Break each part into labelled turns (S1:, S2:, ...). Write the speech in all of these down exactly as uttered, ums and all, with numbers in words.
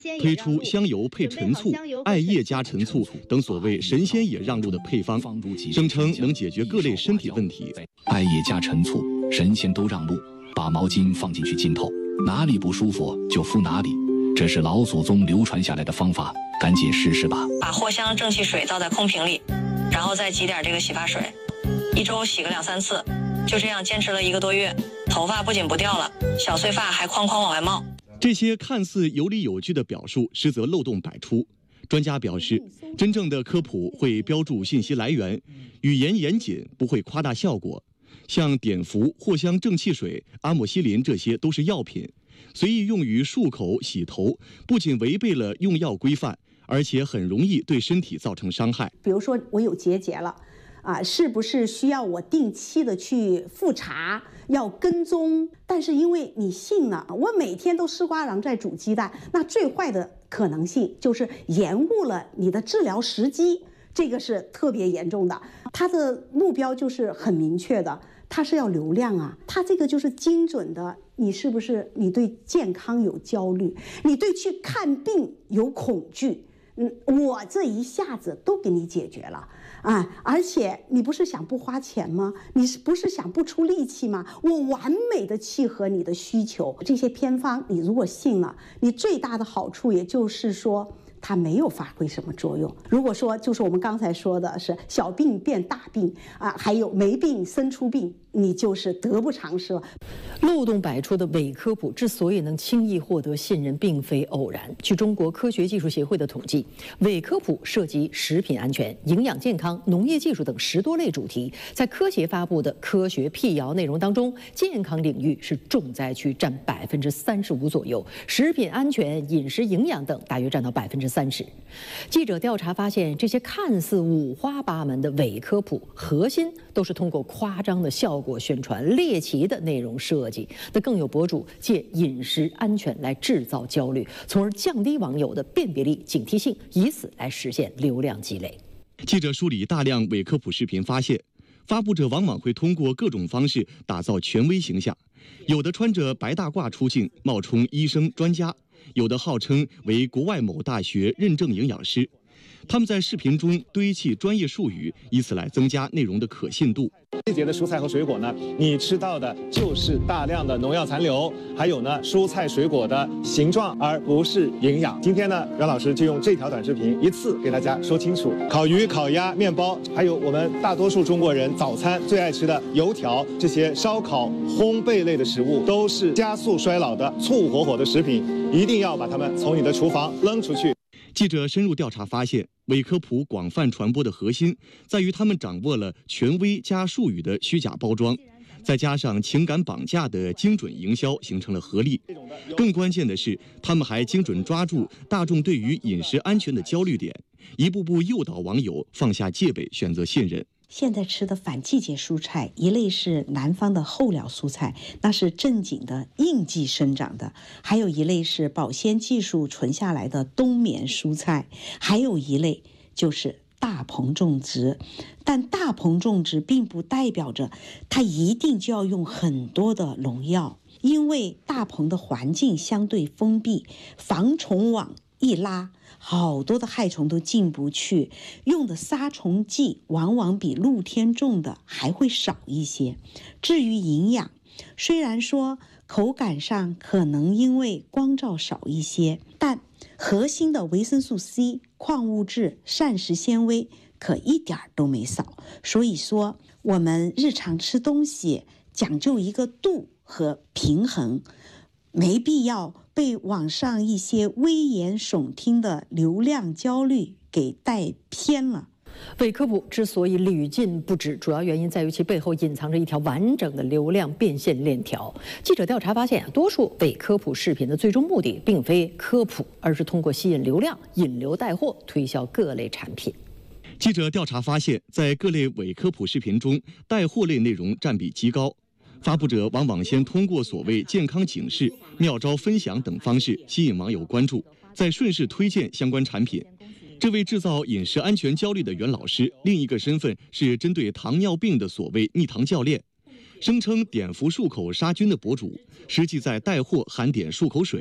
S1: 推出香油配陈醋、艾叶加陈醋等所谓神仙也让路的配方，声称能解决各类身体问题。
S2: 艾叶加陈醋，神仙都让路，把毛巾放进去浸透，哪里不舒服就敷哪里。这是老祖宗流传下来的方法，赶紧试试吧。
S3: 把藿香正气水倒在空瓶里，然后再挤点这个洗发水，一周洗个两三次，就这样坚持了一个多月，头发不仅不掉了，小碎发还哐哐往外冒。
S1: 这些看似有理有据的表述，实则漏洞百出。专家表示，真正的科普会标注信息来源，语言严谨，不会夸大效果。像碘伏、藿香正气水、阿莫西林，这些都是药品，随意用于漱口、洗头，不仅违背了用药规范，而且很容易对身体造成伤害。
S4: 比如说，我有结节了。啊，是不是需要我定期的去复查，要跟踪？但是因为你信了，我每天都丝瓜瓤在煮鸡蛋，那最坏的可能性就是延误了你的治疗时机，这个是特别严重的。它的目标就是很明确的，它是要流量啊，它这个就是精准的。你是不是你对健康有焦虑，你对去看病有恐惧？嗯，我这一下子都给你解决了。啊，而且你不是想不花钱吗？你是不是想不出力气吗？我完美的契合你的需求。这些偏方你如果信了，你最大的好处也就是说它没有发挥什么作用。如果说就是我们刚才说的是小病变大病啊，还有没病生出病，你就是得不偿失了。
S5: 漏洞百出的伪科普之所以能轻易获得信任，并非偶然。据中国科学技术协会的统计，伪科普涉及食品安全、营养健康、农业技术等十多类主题。在科协发布的科学辟谣内容当中，健康领域是重灾区，占百分之三十五左右；食品安全、饮食营养等大约占到百分之三十。记者调查发现，这些看似五花八门的伪科普，核心都是通过夸张的效果宣传、猎奇的内容设计。那更有博主借饮食安全来制造焦虑，从而降低网友的辨别力、警惕性，以此来实现流量积累。
S1: 记者梳理大量伪科普视频发现，发布者往往会通过各种方式打造权威形象，有的穿着白大褂出镜，冒充医生、专家；有的号称为国外某大学认证营养师。他们在视频中堆砌专业术语，以此来增加内容的可信度。
S6: 季节的蔬菜和水果呢，你吃到的就是大量的农药残留，还有呢蔬菜水果的形状，而不是营养。今天呢，阮老师就用这条短视频一次给大家说清楚：烤鱼、烤鸭、面包，还有我们大多数中国人早餐最爱吃的油条，这些烧烤、烘焙类的食物，都是加速衰老的醋火火的食品，一定要把它们从你的厨房扔出去。
S1: 记者深入调查发现，伪科普广泛传播的核心在于他们掌握了权威加术语的虚假包装，再加上情感绑架的精准营销，形成了合力。更关键的是，他们还精准抓住大众对于饮食安全的焦虑点，一步步诱导网友放下戒备，选择信任。
S4: 现在吃的反季节蔬菜，一类是南方的候鸟蔬菜，那是正经的应季生长的；还有一类是保鲜技术存下来的冬眠蔬菜；还有一类就是大棚种植。但大棚种植并不代表着它一定就要用很多的农药，因为大棚的环境相对封闭，防虫网一拉，好多的害虫都进不去，用的杀虫剂往往比露天种的还会少一些。至于营养，虽然说口感上可能因为光照少一些，但核心的维生素 C、矿物质、膳食纤维可一点都没少。所以说，我们日常吃东西讲究一个度和平衡，没必要被网上一些危言耸听的流量焦虑给带偏了。
S5: 伪科普之所以屡禁不止，主要原因在于其背后隐藏着一条完整的流量变现链条。记者调查发现，多数伪科普视频的最终目的并非科普，而是通过吸引流量、引流带货，推销各类产品。
S1: 记者调查发现，在各类伪科普视频中，带货类内容占比极高。发布者往往先通过所谓健康警示、妙招分享等方式吸引网友关注，再顺势推荐相关产品。这位制造饮食安全焦虑的袁老师，另一个身份是针对糖尿病的所谓蜜糖教练，声称碘伏漱口杀菌的博主，实际在带货含碘漱口水。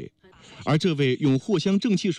S1: 而这位用藿香正气水